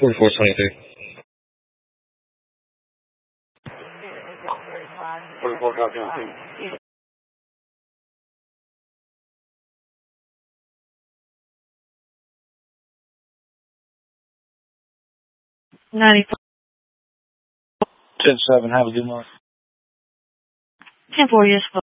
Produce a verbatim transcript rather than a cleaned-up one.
forty-four twenty-three. forty-four twenty-three. ninety-four. ten seven, have a good morning. ten four, yes.